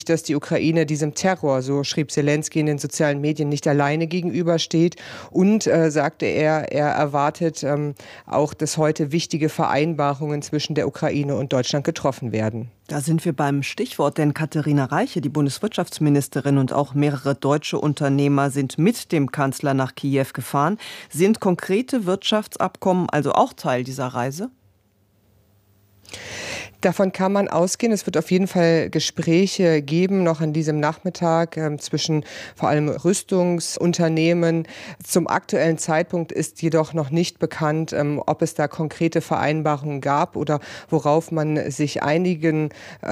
dass die Ukraine diesem Terror, so schrieb Selenskyj in den sozialen Medien, nicht alleine gegenübersteht. Und, sagte er erwartet auch, dass heute wichtige Vereinbarungen zwischen der Ukraine und Deutschland getroffen werden. Da sind wir beim Stichwort, denn Katharina Reiche, die Bundeswirtschaftsministerin, und auch mehrere deutsche Unternehmer sind mit dem Kanzler nach Kiew gefahren. Sind konkrete Wirtschaftsabkommen also auch Teil dieser Reise? Davon kann man ausgehen. Es wird auf jeden Fall Gespräche geben, noch an diesem Nachmittag, zwischen vor allem Rüstungsunternehmen. Zum aktuellen Zeitpunkt ist jedoch noch nicht bekannt, ob es da konkrete Vereinbarungen gab oder worauf man sich einigen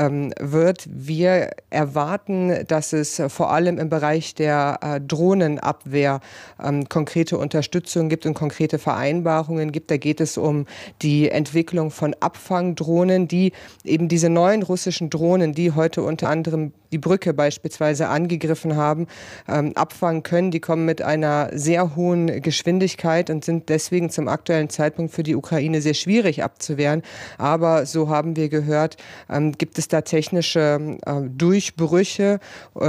wird. Wir erwarten, dass es vor allem im Bereich der Drohnenabwehr konkrete Unterstützung gibt und konkrete Vereinbarungen gibt. Da geht es um die Entwicklung von Abfangdrohnen, die eben diese neuen russischen Drohnen, die heute unter anderem die Brücke beispielsweise angegriffen haben, abfangen können. Die kommen mit einer sehr hohen Geschwindigkeit und sind deswegen zum aktuellen Zeitpunkt für die Ukraine sehr schwierig abzuwehren. Aber so haben wir gehört, gibt es da technische Durchbrüche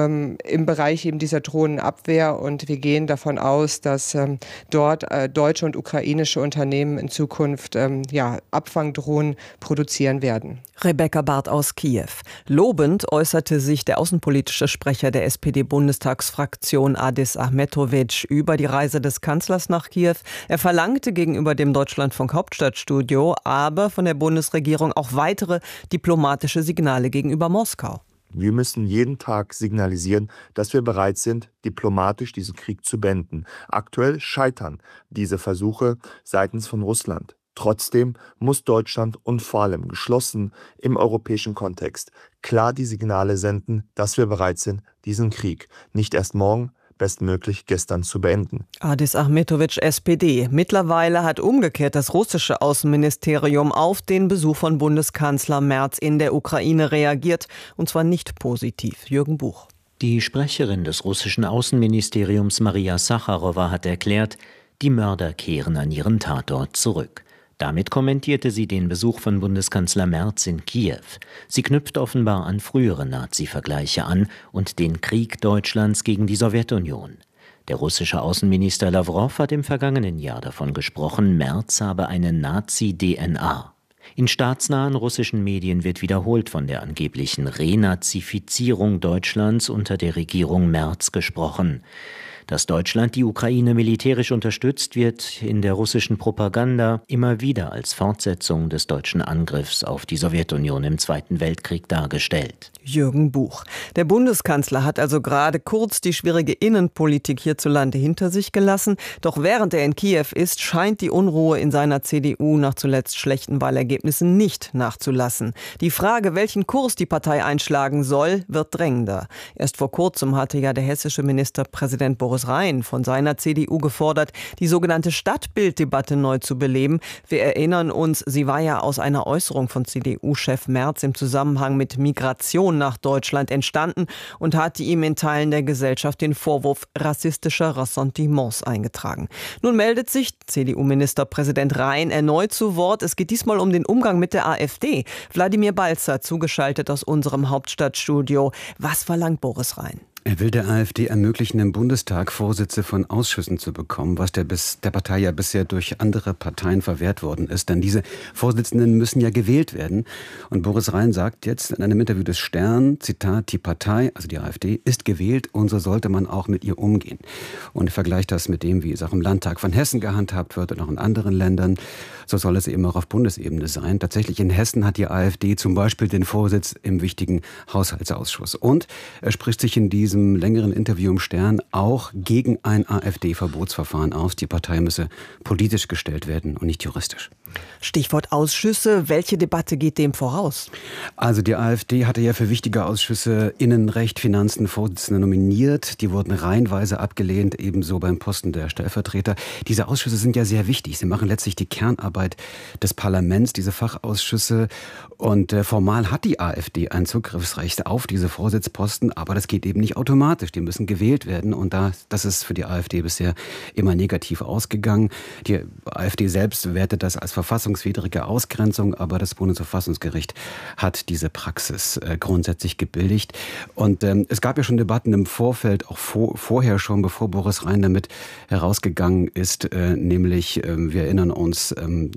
im Bereich eben dieser Drohnenabwehr. Und wir gehen davon aus, dass dort deutsche und ukrainische Unternehmen in Zukunft Abfangdrohnen produzieren werden. Rebecca Barth aus Kiew. Lobend äußerte sich der außenpolitische Sprecher der SPD-Bundestagsfraktion Adis Ahmetovic über die Reise des Kanzlers nach Kiew. Er verlangte gegenüber dem Deutschlandfunk Hauptstadtstudio aber von der Bundesregierung auch weitere diplomatische Signale gegenüber Moskau. Wir müssen jeden Tag signalisieren, dass wir bereit sind, diplomatisch diesen Krieg zu beenden. Aktuell scheitern diese Versuche seitens von Russland. Trotzdem muss Deutschland und vor allem geschlossen im europäischen Kontext klar die Signale senden, dass wir bereit sind, diesen Krieg nicht erst morgen, bestmöglich gestern zu beenden. Adis Ahmetovic, SPD. Mittlerweile hat umgekehrt das russische Außenministerium auf den Besuch von Bundeskanzler Merz in der Ukraine reagiert, und zwar nicht positiv. Jürgen Buch. Die Sprecherin des russischen Außenministeriums Maria Sacharowa hat erklärt, die Mörder kehren an ihren Tatort zurück. Damit kommentierte sie den Besuch von Bundeskanzler Merz in Kiew. Sie knüpft offenbar an frühere Nazi-Vergleiche an und den Krieg Deutschlands gegen die Sowjetunion. Der russische Außenminister Lawrow hat im vergangenen Jahr davon gesprochen, Merz habe eine Nazi-DNA. In staatsnahen russischen Medien wird wiederholt von der angeblichen Renazifizierung Deutschlands unter der Regierung Merz gesprochen. Dass Deutschland die Ukraine militärisch unterstützt, wird in der russischen Propaganda immer wieder als Fortsetzung des deutschen Angriffs auf die Sowjetunion im Zweiten Weltkrieg dargestellt. Jürgen Buch. Der Bundeskanzler hat also gerade kurz die schwierige Innenpolitik hierzulande hinter sich gelassen. Doch während er in Kiew ist, scheint die Unruhe in seiner CDU nach zuletzt schlechten Wahlergebnissen nicht nachzulassen. Die Frage, welchen Kurs die Partei einschlagen soll, wird drängender. Erst vor kurzem hatte ja der hessische Ministerpräsident Boris Rhein von seiner CDU gefordert, die sogenannte Stadtbilddebatte neu zu beleben. Wir erinnern uns, sie war ja aus einer Äußerung von CDU-Chef Merz im Zusammenhang mit Migration nach Deutschland entstanden und hatte ihm in Teilen der Gesellschaft den Vorwurf rassistischer Ressentiments eingetragen. Nun meldet sich CDU-Ministerpräsident Rhein erneut zu Wort. Es geht diesmal um den Umgang mit der AfD. Wladimir Balzer, zugeschaltet aus unserem Hauptstadtstudio. Was verlangt Boris Rhein? Er will der AfD ermöglichen, im Bundestag Vorsitze von Ausschüssen zu bekommen, was der Partei ja bisher durch andere Parteien verwehrt worden ist. Denn diese Vorsitzenden müssen ja gewählt werden. Und Boris Rhein sagt jetzt in einem Interview des Stern, Zitat, die Partei, also die AfD, ist gewählt und so sollte man auch mit ihr umgehen. Und er vergleicht das mit dem, wie es auch im Landtag von Hessen gehandhabt wird und auch in anderen Ländern. So soll es eben auch auf Bundesebene sein. Tatsächlich in Hessen hat die AfD zum Beispiel den Vorsitz im wichtigen Haushaltsausschuss. Und er spricht sich in diesem längeren Interview im Stern auch gegen ein AfD-Verbotsverfahren aus. Die Partei müsse politisch gestellt werden und nicht juristisch. Stichwort Ausschüsse. Welche Debatte geht dem voraus? Also die AfD hatte ja für wichtige Ausschüsse Innenrecht, Finanzen, Vorsitzende nominiert. Die wurden reihenweise abgelehnt, ebenso beim Posten der Stellvertreter. Diese Ausschüsse sind ja sehr wichtig. Sie machen letztlich die Kernarbeit des Parlaments, diese Fachausschüsse. Und formal hat die AfD ein Zugriffsrecht auf diese Vorsitzposten, aber das geht eben nicht automatisch, die müssen gewählt werden. Und das ist für die AfD bisher immer negativ ausgegangen. Die AfD selbst wertet das als verfassungswidrige Ausgrenzung, aber das Bundesverfassungsgericht hat diese Praxis grundsätzlich gebilligt. Und es gab ja schon Debatten im Vorfeld, auch vorher schon, bevor Boris Rhein damit herausgegangen ist, nämlich, wir erinnern uns,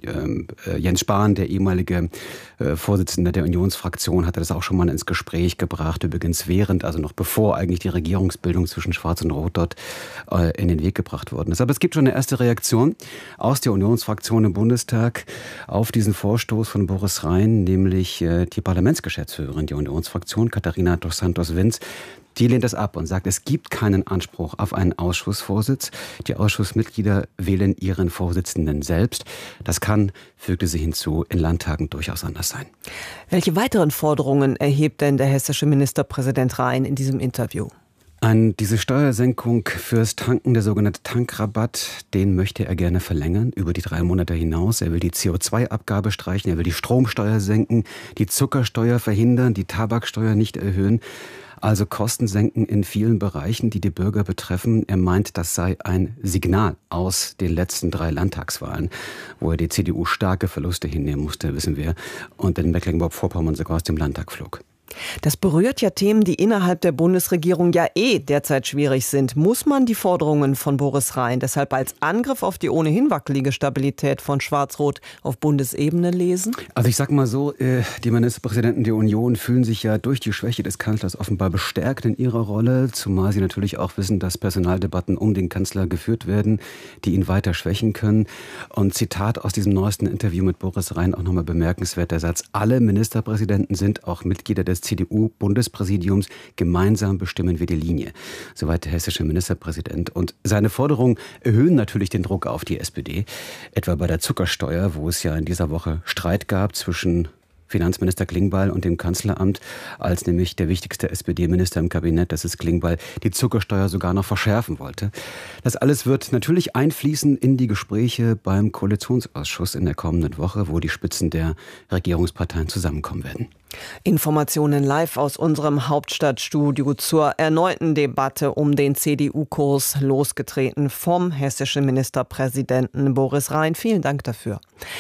Jens Spahn, der ehemalige Vorsitzende der Unionsfraktion, hatte das auch schon mal ins Gespräch gebracht, übrigens also noch bevor eigentlich die Regierungsbildung zwischen Schwarz und Rot dort in den Weg gebracht worden ist. Aber es gibt schon eine erste Reaktion aus der Unionsfraktion im Bundestag auf diesen Vorstoß von Boris Rhein, nämlich die Parlamentsgeschäftsführerin der Unionsfraktion, Katharina dos Santos-Vinz. Die lehnt das ab und sagt, es gibt keinen Anspruch auf einen Ausschussvorsitz. Die Ausschussmitglieder wählen ihren Vorsitzenden selbst. Das kann, fügte sie hinzu, in Landtagen durchaus anders sein. Welche weiteren Forderungen erhebt denn der hessische Ministerpräsident Rhein in diesem Interview? Diese Steuersenkung fürs Tanken, der sogenannte Tankrabatt, den möchte er gerne verlängern über die 3 Monate hinaus. Er will die CO2-Abgabe streichen, er will die Stromsteuer senken, die Zuckersteuer verhindern, die Tabaksteuer nicht erhöhen. Also Kosten senken in vielen Bereichen, die die Bürger betreffen. Er meint, das sei ein Signal aus den letzten 3 Landtagswahlen, wo er die CDU starke Verluste hinnehmen musste, wissen wir, und in Mecklenburg-Vorpommern sogar aus dem Landtag flog. Das berührt ja Themen, die innerhalb der Bundesregierung ja derzeit schwierig sind. Muss man die Forderungen von Boris Rhein deshalb als Angriff auf die ohnehin wackelige Stabilität von Schwarz-Rot auf Bundesebene lesen? Also ich sag mal so, die Ministerpräsidenten der Union fühlen sich ja durch die Schwäche des Kanzlers offenbar bestärkt in ihrer Rolle, zumal sie natürlich auch wissen, dass Personaldebatten um den Kanzler geführt werden, die ihn weiter schwächen können. Und Zitat aus diesem neuesten Interview mit Boris Rhein, auch nochmal bemerkenswert, der Satz: Alle Ministerpräsidenten sind auch Mitglieder des CDU-Bundespräsidiums, gemeinsam bestimmen wir die Linie. Soweit der hessische Ministerpräsident. Und seine Forderungen erhöhen natürlich den Druck auf die SPD. Etwa bei der Zuckersteuer, wo es ja in dieser Woche Streit gab zwischen Finanzminister Klingbeil und dem Kanzleramt, als nämlich der wichtigste SPD-Minister im Kabinett, das ist Klingbeil, die Zuckersteuer sogar noch verschärfen wollte. Das alles wird natürlich einfließen in die Gespräche beim Koalitionsausschuss in der kommenden Woche, wo die Spitzen der Regierungsparteien zusammenkommen werden. Informationen live aus unserem Hauptstadtstudio zur erneuten Debatte um den CDU-Kurs, losgetreten vom hessischen Ministerpräsidenten Boris Rhein. Vielen Dank dafür.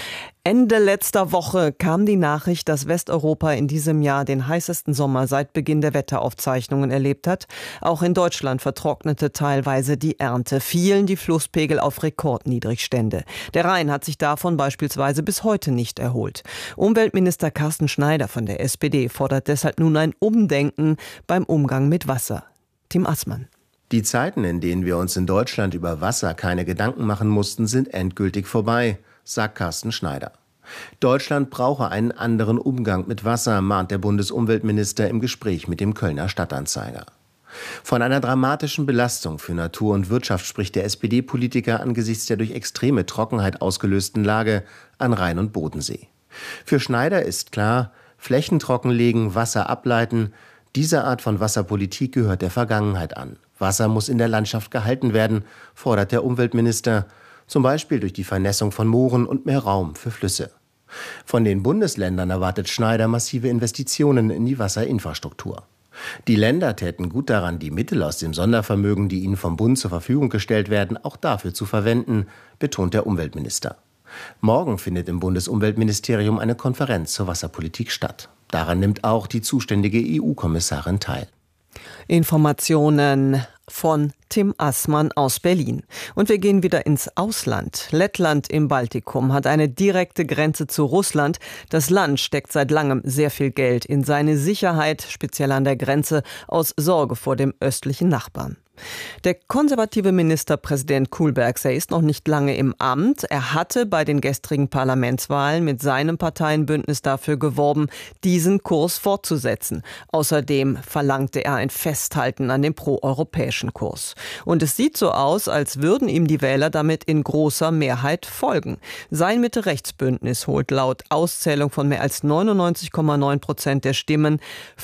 Ende letzter Woche kam die Nachricht, dass Westeuropa in diesem Jahr den heißesten Sommer seit Beginn der Wetteraufzeichnungen erlebt hat. Auch in Deutschland vertrocknete teilweise die Ernte, fielen die Flusspegel auf Rekordniedrigstände. Der Rhein hat sich davon beispielsweise bis heute nicht erholt. Umweltminister Carsten Schneider von der SPD fordert deshalb nun ein Umdenken beim Umgang mit Wasser. Tim Assmann. Die Zeiten, in denen wir uns in Deutschland über Wasser keine Gedanken machen mussten, sind endgültig vorbei, sagt Carsten Schneider. Deutschland brauche einen anderen Umgang mit Wasser, mahnt der Bundesumweltminister im Gespräch mit dem Kölner Stadtanzeiger. Von einer dramatischen Belastung für Natur und Wirtschaft spricht der SPD-Politiker angesichts der durch extreme Trockenheit ausgelösten Lage an Rhein und Bodensee. Für Schneider ist klar, Flächen trockenlegen, Wasser ableiten, diese Art von Wasserpolitik gehört der Vergangenheit an. Wasser muss in der Landschaft gehalten werden, fordert der Umweltminister, zum Beispiel durch die Vernässung von Mooren und mehr Raum für Flüsse. Von den Bundesländern erwartet Schneider massive Investitionen in die Wasserinfrastruktur. Die Länder täten gut daran, die Mittel aus dem Sondervermögen, die ihnen vom Bund zur Verfügung gestellt werden, auch dafür zu verwenden, betont der Umweltminister. Morgen findet im Bundesumweltministerium eine Konferenz zur Wasserpolitik statt. Daran nimmt auch die zuständige EU-Kommissarin teil. Informationen von Tim Assmann aus Berlin. Und wir gehen wieder ins Ausland. Lettland im Baltikum hat eine direkte Grenze zu Russland. Das Land steckt seit langem sehr viel Geld in seine Sicherheit, speziell an der Grenze, aus Sorge vor dem östlichen Nachbarn. Der konservative Ministerpräsident Kullbergs, er ist noch nicht lange im Amt. Er hatte bei den gestrigen Parlamentswahlen mit seinem Parteienbündnis dafür geworben, diesen Kurs fortzusetzen. Außerdem verlangte er ein Festhalten an dem proeuropäischen Kurs. Und es sieht so aus, als würden ihm die Wähler damit in großer Mehrheit folgen. Sein Mitte-Rechts-Bündnis holt laut Auszählung von mehr als 99,9% der Stimmen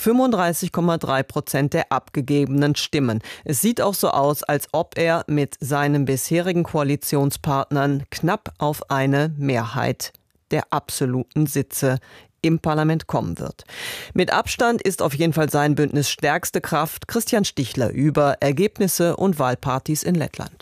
35,3% der abgegebenen Stimmen. Es sieht auch so aus, als ob er mit seinen bisherigen Koalitionspartnern knapp auf eine Mehrheit der absoluten Sitze im Parlament kommen wird. Mit Abstand ist auf jeden Fall sein Bündnis stärkste Kraft Christian Stichler über Ergebnisse und Wahlpartys in Lettland.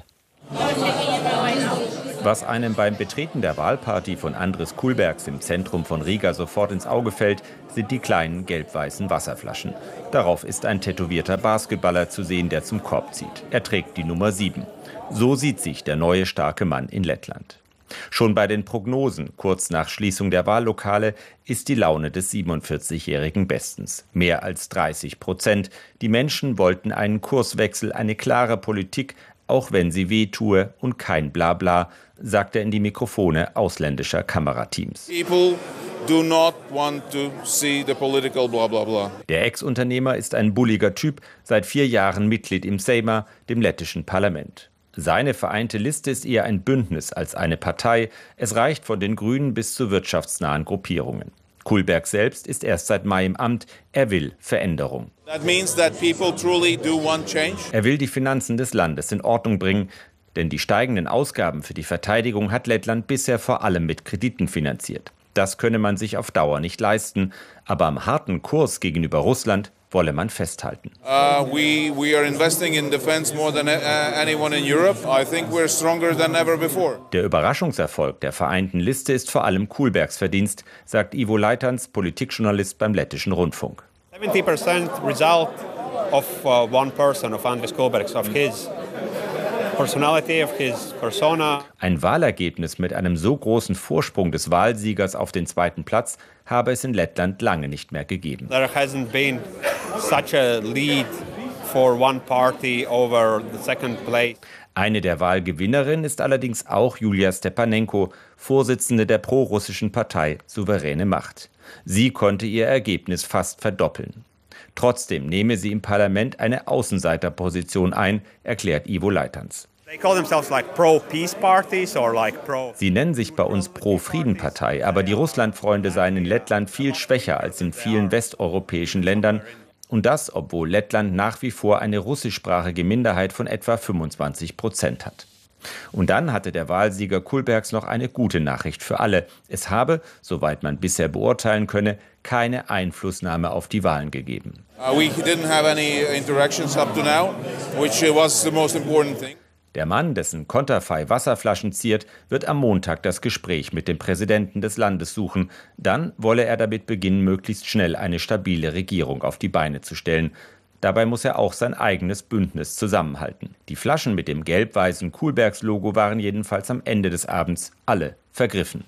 Was einem beim Betreten der Wahlparty von Andris Kulbergs im Zentrum von Riga sofort ins Auge fällt, sind die kleinen gelb-weißen Wasserflaschen. Darauf ist ein tätowierter Basketballer zu sehen, der zum Korb zieht. Er trägt die Nummer 7. So sieht sich der neue starke Mann in Lettland. Schon bei den Prognosen, kurz nach Schließung der Wahllokale, ist die Laune des 47-Jährigen bestens. Mehr als 30%. Die Menschen wollten einen Kurswechsel, eine klare Politik, auch wenn sie wehtue und kein Blabla, sagt er in die Mikrofone ausländischer Kamerateams. Der Ex-Unternehmer ist ein bulliger Typ, seit 4 Jahren Mitglied im Sejma, dem lettischen Parlament. Seine vereinte Liste ist eher ein Bündnis als eine Partei. Es reicht von den Grünen bis zu wirtschaftsnahen Gruppierungen. Kulberg selbst ist erst seit Mai im Amt. Er will Veränderung. Er will die Finanzen des Landes in Ordnung bringen, denn die steigenden Ausgaben für die Verteidigung hat Lettland bisher vor allem mit Krediten finanziert. Das könne man sich auf Dauer nicht leisten, aber am harten Kurs gegenüber Russland wolle man festhalten. Der Überraschungserfolg der vereinten Liste ist vor allem Kulbergs Verdienst, sagt Ivo Leitans, Politikjournalist beim lettischen Rundfunk. 70% result of one person, of Andris Kulbergs, of his personality, of his persona. Ein Wahlergebnis mit einem so großen Vorsprung des Wahlsiegers auf den zweiten Platz habe es in Lettland lange nicht mehr gegeben. There hasn't been such a lead for one party over the second place. Eine der Wahlgewinnerinnen ist allerdings auch Julia Stepanenko, Vorsitzende der prorussischen Partei Souveräne Macht. Sie konnte ihr Ergebnis fast verdoppeln. Trotzdem nehme sie im Parlament eine Außenseiterposition ein, erklärt Ivo Leitans. Sie nennen sich bei uns Pro-Frieden-Partei, aber die Russlandfreunde seien in Lettland viel schwächer als in vielen westeuropäischen Ländern. Und das, obwohl Lettland nach wie vor eine russischsprachige Minderheit von etwa 25% hat. Und dann hatte der Wahlsieger Kulbergs noch eine gute Nachricht für alle. Es habe, soweit man bisher beurteilen könne, keine Einflussnahme auf die Wahlen gegeben. Der Mann, dessen Konterfei Wasserflaschen ziert, wird am Montag das Gespräch mit dem Präsidenten des Landes suchen. Dann wolle er damit beginnen, möglichst schnell eine stabile Regierung auf die Beine zu stellen. Dabei muss er auch sein eigenes Bündnis zusammenhalten. Die Flaschen mit dem gelb-weißen Kulbergs-Logo waren jedenfalls am Ende des Abends alle vergriffen.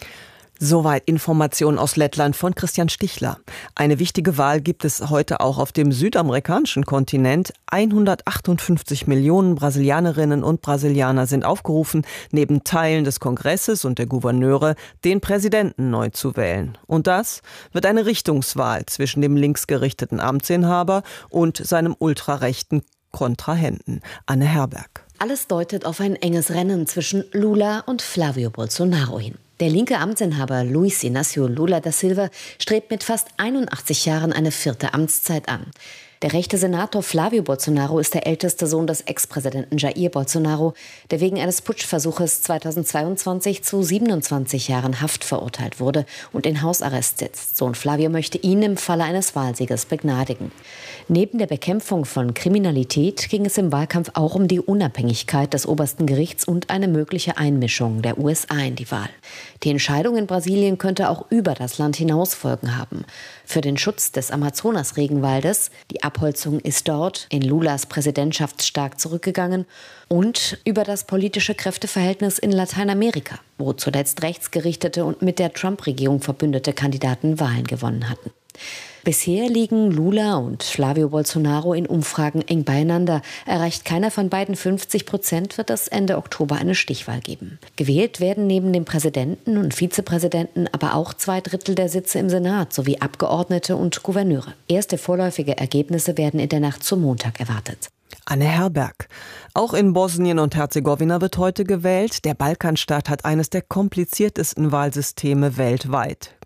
Soweit Informationen aus Lettland von Christian Stichler. Eine wichtige Wahl gibt es heute auch auf dem südamerikanischen Kontinent. 158 Millionen Brasilianerinnen und Brasilianer sind aufgerufen, neben Teilen des Kongresses und der Gouverneure den Präsidenten neu zu wählen. Und das wird eine Richtungswahl zwischen dem linksgerichteten Amtsinhaber und seinem ultrarechten Kontrahenten. Anne Herberg. Alles deutet auf ein enges Rennen zwischen Lula und Flávio Bolsonaro hin. Der linke Amtsinhaber Luiz Inácio Lula da Silva strebt mit fast 81 Jahren eine 4. Amtszeit an. Der rechte Senator Flávio Bolsonaro ist der älteste Sohn des Ex-Präsidenten Jair Bolsonaro, der wegen eines Putschversuches 2022 zu 27 Jahren Haft verurteilt wurde und in Hausarrest sitzt. Sohn Flávio möchte ihn im Falle eines Wahlsieges begnadigen. Neben der Bekämpfung von Kriminalität ging es im Wahlkampf auch um die Unabhängigkeit des obersten Gerichts und eine mögliche Einmischung der USA in die Wahl. Die Entscheidung in Brasilien könnte auch über das Land hinaus Folgen haben. Für den Schutz des Amazonas-Regenwaldes, die Abholzung ist dort in Lulas Präsidentschaft stark zurückgegangen, und über das politische Kräfteverhältnis in Lateinamerika, wo zuletzt rechtsgerichtete und mit der Trump-Regierung verbündete Kandidaten Wahlen gewonnen hatten. Bisher liegen Lula und Flávio Bolsonaro in Umfragen eng beieinander. Erreicht keiner von beiden 50%, wird es Ende Oktober eine Stichwahl geben. Gewählt werden neben dem Präsidenten und Vizepräsidenten aber auch 2/3 der Sitze im Senat sowie Abgeordnete und Gouverneure. Erste vorläufige Ergebnisse werden in der Nacht zum Montag erwartet. Anne Herberg. Auch in Bosnien und Herzegowina wird heute gewählt. Der Balkanstaat hat eines der kompliziertesten Wahlsysteme weltweit.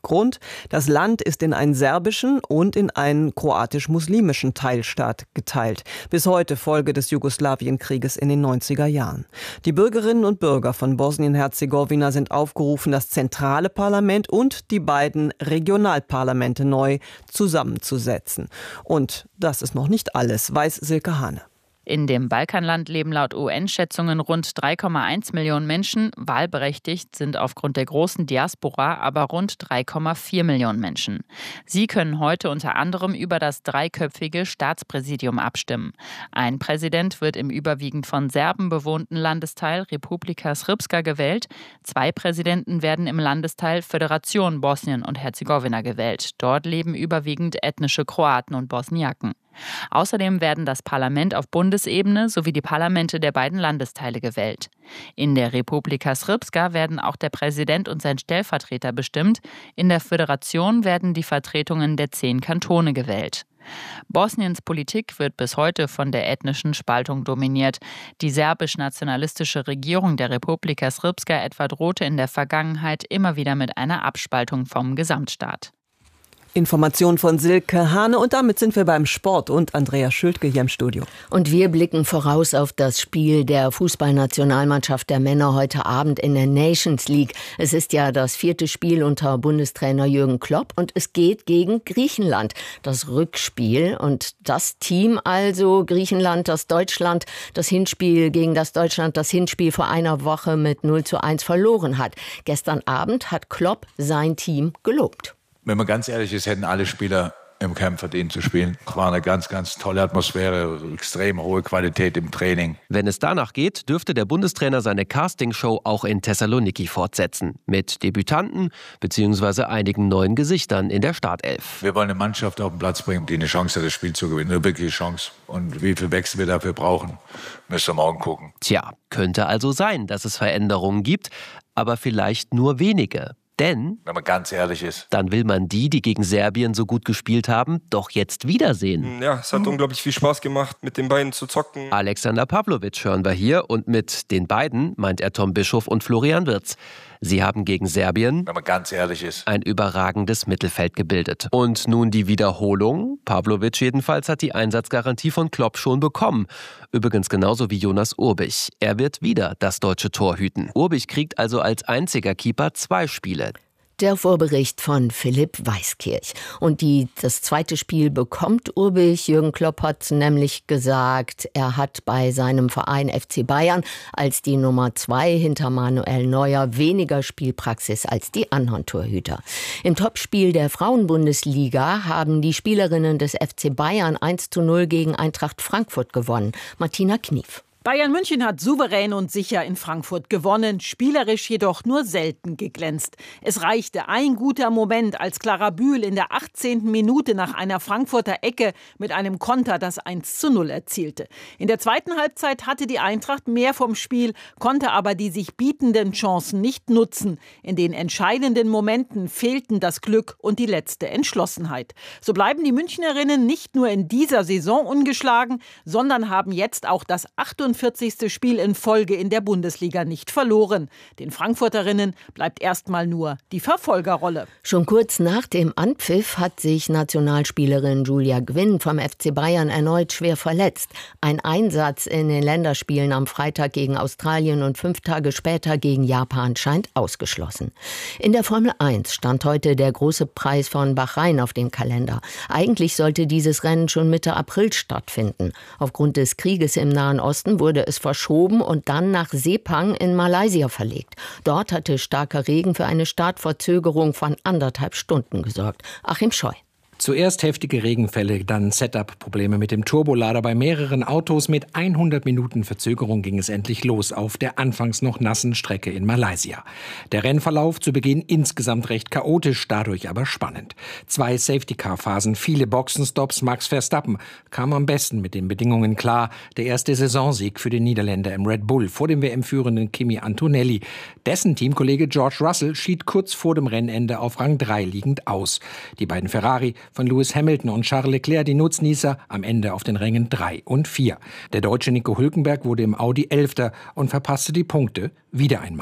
Grund: Das Land ist in einen serbischen und in einen kroatisch-muslimischen Teilstaat geteilt. Bis heute Folge des Jugoslawienkrieges in den 90er Jahren. Die Bürgerinnen und Bürger von Bosnien-Herzegowina sind aufgerufen, das zentrale Parlament und die beiden Regionalparlamente neu zusammenzusetzen. Und das ist noch nicht alles, weiß Silke Hane. In dem Balkanland leben laut UN-Schätzungen rund 3,1 Millionen Menschen. Wahlberechtigt sind aufgrund der großen Diaspora aber rund 3,4 Millionen Menschen. Sie können heute unter anderem über das dreiköpfige Staatspräsidium abstimmen. Ein Präsident wird im überwiegend von Serben bewohnten Landesteil Republika Srpska gewählt. 2 Präsidenten werden im Landesteil Föderation Bosnien und Herzegowina gewählt. Dort leben überwiegend ethnische Kroaten und Bosniaken. Außerdem werden das Parlament auf Bundesebene sowie die Parlamente der beiden Landesteile gewählt. In der Republika Srpska werden auch der Präsident und sein Stellvertreter bestimmt. In der Föderation werden die Vertretungen der 10 Kantone gewählt. Bosniens Politik wird bis heute von der ethnischen Spaltung dominiert. Die serbisch-nationalistische Regierung der Republika Srpska etwa drohte in der Vergangenheit immer wieder mit einer Abspaltung vom Gesamtstaat. Information von Silke Hane, und damit sind wir beim Sport und Andrea Schültke hier im Studio. Und wir blicken voraus auf das Spiel der Fußballnationalmannschaft der Männer heute Abend in der Nations League. Es ist ja das 4. Spiel unter Bundestrainer Jürgen Klopp und es geht gegen Griechenland. Das Rückspiel und das Team also Griechenland, das Deutschland, das Hinspiel gegen das Deutschland, das Hinspiel vor einer Woche mit 0:1 verloren hat. Gestern Abend hat Klopp sein Team gelobt. Wenn man ganz ehrlich ist, hätten alle Spieler im Camp verdient zu spielen. Es war eine ganz, ganz tolle Atmosphäre, extrem hohe Qualität im Training. Wenn es danach geht, dürfte der Bundestrainer seine Castingshow auch in Thessaloniki fortsetzen. Mit Debütanten bzw. einigen neuen Gesichtern in der Startelf. Wir wollen eine Mannschaft auf den Platz bringen, die eine Chance hat, das Spiel zu gewinnen. Eine wirkliche Chance. Und wie viel Wechsel wir dafür brauchen, müssen wir morgen gucken. Tja, könnte also sein, dass es Veränderungen gibt, aber vielleicht nur wenige. Denn, wenn man ganz ehrlich ist, dann will man die gegen Serbien so gut gespielt haben, doch jetzt wiedersehen. Ja, es hat unglaublich viel Spaß gemacht, mit den beiden zu zocken. Alexander Pavlovic hören wir hier, und mit den beiden meint er Tom Bischof und Florian Wirtz. Sie haben gegen Serbien, wenn man ganz ehrlich ist, ein überragendes Mittelfeld gebildet. Und nun die Wiederholung. Pavlovic jedenfalls hat die Einsatzgarantie von Klopp schon bekommen. Übrigens genauso wie Jonas Urbich. Er wird wieder das deutsche Tor hüten. Urbich kriegt also als einziger Keeper 2 Spiele. Der Vorbericht von Philipp Weißkirch. Und das zweite Spiel bekommt Urbich. Jürgen Klopp hat nämlich gesagt, er hat bei seinem Verein FC Bayern als die Nummer 2 hinter Manuel Neuer weniger Spielpraxis als die anderen Torhüter. Im Topspiel der Frauenbundesliga haben die Spielerinnen des FC Bayern 1:0 gegen Eintracht Frankfurt gewonnen. Martina Knief. Bayern München hat souverän und sicher in Frankfurt gewonnen, spielerisch jedoch nur selten geglänzt. Es reichte ein guter Moment, als Clara Bühl in der 18. Minute nach einer Frankfurter Ecke mit einem Konter das 1:0 erzielte. In der zweiten Halbzeit hatte die Eintracht mehr vom Spiel, konnte aber die sich bietenden Chancen nicht nutzen. In den entscheidenden Momenten fehlten das Glück und die letzte Entschlossenheit. So bleiben die Münchnerinnen nicht nur in dieser Saison ungeschlagen, sondern haben jetzt auch das 48. Spiel in Folge in der Bundesliga nicht verloren. Den Frankfurterinnen bleibt erstmal nur die Verfolgerrolle. Schon kurz nach dem Anpfiff hat sich Nationalspielerin Julia Gwynn vom FC Bayern erneut schwer verletzt. Ein Einsatz in den Länderspielen am Freitag gegen Australien und 5 Tage später gegen Japan scheint ausgeschlossen. In der Formel 1 stand heute der große Preis von Bahrain auf dem Kalender. Eigentlich sollte dieses Rennen schon Mitte April stattfinden. Aufgrund des Krieges im Nahen Osten wurde es verschoben und dann nach Sepang in Malaysia verlegt. Dort hatte starker Regen für eine Startverzögerung von 1,5 Stunden gesorgt. Achim Scheu. Zuerst heftige Regenfälle, dann Setup-Probleme mit dem Turbolader bei mehreren Autos. Mit 100 Minuten Verzögerung ging es endlich los auf der anfangs noch nassen Strecke in Malaysia. Der Rennverlauf zu Beginn insgesamt recht chaotisch, dadurch aber spannend. 2 Safety-Car-Phasen, viele Boxenstops. Max Verstappen kam am besten mit den Bedingungen klar. Der erste Saisonsieg für den Niederländer im Red Bull vor dem WM-führenden Kimi Antonelli. Dessen Teamkollege George Russell schied kurz vor dem Rennende auf Rang 3 liegend aus. Die beiden Ferrari von Lewis Hamilton und Charles Leclerc, die Nutznießer, am Ende auf den Rängen 3 und 4. Der Deutsche Nico Hülkenberg wurde im Audi 11. und verpasste die Punkte wieder einmal.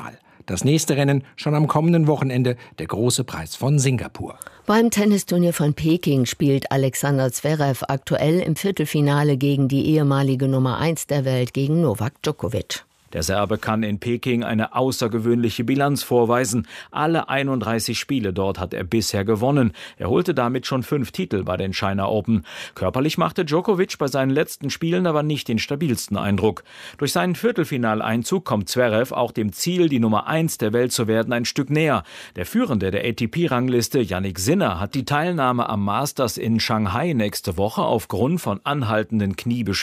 Das nächste Rennen schon am kommenden Wochenende, der große Preis von Singapur. Beim Tennisturnier von Peking spielt Alexander Zverev aktuell im Viertelfinale gegen die ehemalige Nummer 1 der Welt, gegen Novak Djokovic. Der Serbe kann in Peking eine außergewöhnliche Bilanz vorweisen. Alle 31 Spiele dort hat er bisher gewonnen. Er holte damit schon 5 Titel bei den China Open. Körperlich machte Djokovic bei seinen letzten Spielen aber nicht den stabilsten Eindruck. Durch seinen Viertelfinaleinzug kommt Zverev auch dem Ziel, die Nummer 1 der Welt zu werden, ein Stück näher. Der Führende der ATP-Rangliste, Jannik Sinner, hat die Teilnahme am Masters in Shanghai nächste Woche aufgrund von anhaltenden Kniebeschwerden